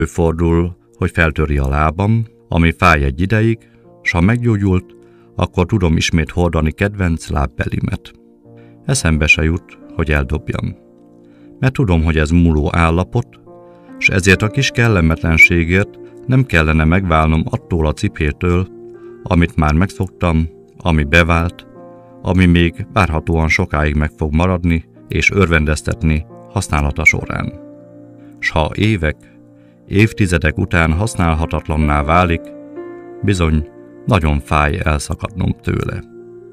Fordul, hogy feltöri a lábam, ami fáj egy ideig, s ha meggyógyult, akkor tudom ismét hordani kedvenc lábbelimet. Eszembe se jut, hogy eldobjam. Mert tudom, hogy ez múló állapot, s ezért a kis kellemetlenségért nem kellene megválnom attól a cipétől, amit már megszoktam, ami bevált, ami még várhatóan sokáig meg fog maradni és örvendeztetni használata során. S ha évek, évtizedek után használhatatlanná válik, bizony nagyon fáj elszakadnom tőle.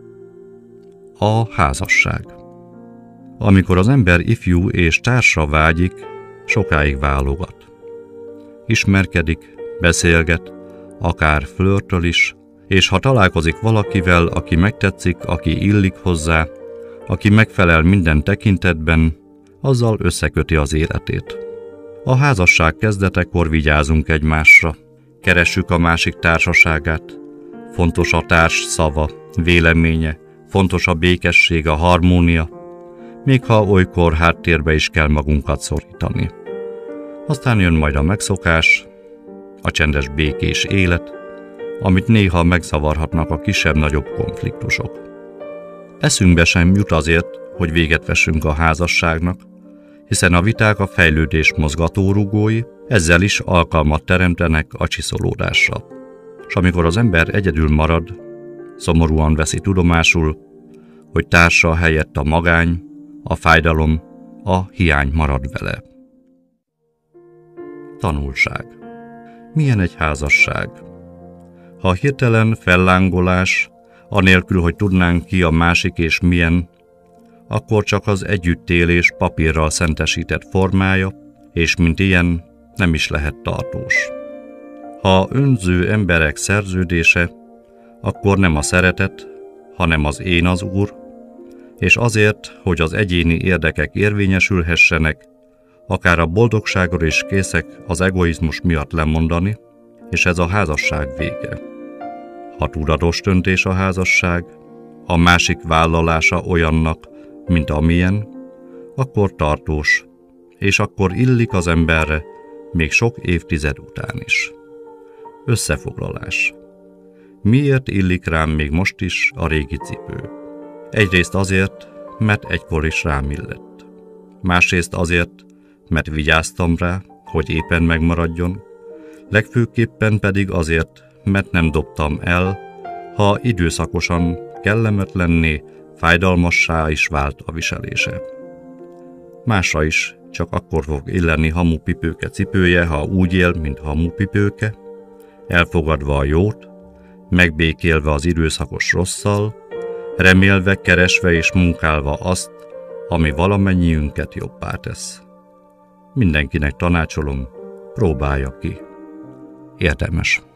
A házasság. Amikor az ember ifjú és társra vágyik, sokáig válogat. Ismerkedik, beszélget, akár flörtöl is, és ha találkozik valakivel, aki megtetszik, aki illik hozzá, aki megfelel minden tekintetben, azzal összeköti az életét. A házasság kezdetekor vigyázunk egymásra, keressük a másik társaságát, fontos a társ szava, véleménye, fontos a békesség, a harmónia, még ha olykor háttérbe is kell magunkat szorítani. Aztán jön majd a megszokás, a csendes békés élet, amit néha megzavarhatnak a kisebb-nagyobb konfliktusok. Eszünkbe sem jut azért, hogy véget vessünk a házasságnak, hiszen a viták a fejlődés mozgatórugói, ezzel is alkalmat teremtenek a csiszolódásra. S amikor az ember egyedül marad, szomorúan veszi tudomásul, hogy társa helyett a magány, a fájdalom, a hiány marad vele. Tanulság. Milyen egy házasság? Ha hirtelen fellángolás, anélkül, hogy tudnánk ki a másik és milyen, akkor csak az együttélés papírral szentesített formája, és mint ilyen nem is lehet tartós. Ha önző emberek szerződése, akkor nem a szeretet, hanem az én az Úr, és azért, hogy az egyéni érdekek érvényesülhessenek, akár a boldogságról is készek az egoizmus miatt lemondani, és ez a házasság vége. Ha tudatos döntés a házasság, a másik vállalása olyannak, mint amilyen, akkor tartós, és akkor illik az emberre még sok évtized után is. Összefoglalás. Miért illik rám még most is a régi cipő? Egyrészt azért, mert egykor is rám illett. Másrészt azért, mert vigyáztam rá, hogy éppen megmaradjon, legfőképpen pedig azért, mert nem dobtam el, ha időszakosan kellemetlenné, fájdalmassá is vált a viselése. Másra is csak akkor fog illeni hamupipőke cipője, ha úgy él, mint hamupipőke, elfogadva a jót, megbékélve az időszakos rosszal, remélve, keresve és munkálva azt, ami valamennyiünket jobbá tesz. Mindenkinek tanácsolom, próbálja ki. Érdemes.